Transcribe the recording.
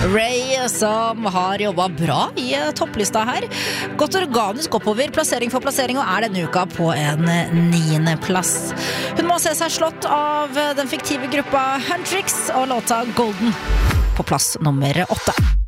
Ray, som har jobbet bra i topplista her. Gått organisk oppover, plassering for plassering, og er denne uka på en 9. plass. Hun må se seg slått av den fiktive gruppa Huntrix og låta Golden på plass nummer 8.